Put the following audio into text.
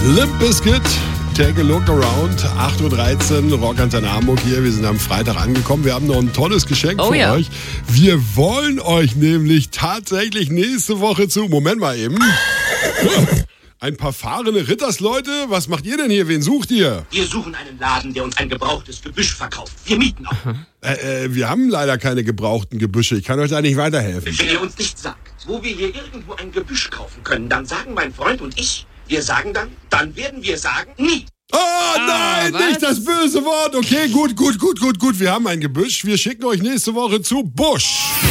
Limp Bizkit, Take a Look Around, 8.13 Uhr, Rockantenne Hamburg hier. Wir sind am Freitag angekommen. Wir haben noch ein tolles Geschenk für euch. Wir wollen euch nämlich tatsächlich nächste Woche Moment mal eben. Ein paar fahrende Rittersleute. Was macht ihr denn hier? Wen sucht ihr? Wir suchen einen Laden, der uns ein gebrauchtes Gebüsch verkauft. Wir mieten auch. Wir haben leider keine gebrauchten Gebüsche. Ich kann euch da nicht weiterhelfen. Wenn ihr uns nicht sagt, wo wir hier irgendwo ein Gebüsch kaufen können, dann sagen mein Freund und ich, wir sagen dann werden wir sagen, nie. Oh nein, nicht das böse Wort. Okay, gut. Wir haben ein Gebüsch. Wir schicken euch nächste Woche zu Busch.